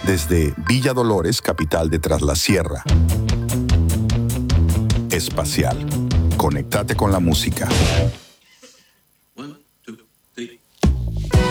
desde Villa Dolores, capital de Tras la Sierra. Espacial. Conéctate con la música.